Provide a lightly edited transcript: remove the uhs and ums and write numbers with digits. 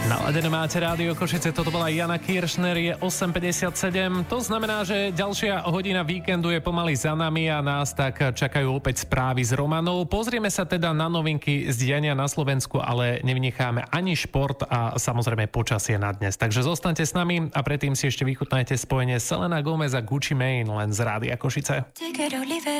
Naladené máte Rádio Košice, toto bola Jana Kiršner, je 8.57. To znamená, že ďalšia hodina víkendu je pomaly za nami a nás tak čakajú opäť správy z Romanov. Pozrieme sa teda na novinky z diania na Slovensku, ale nevynecháme ani šport a samozrejme počasie na dnes. Takže zostaňte s nami a predtým si ešte vychutnajte spojenie Selena Gomez a Gucci Mane len z Rádia Košice.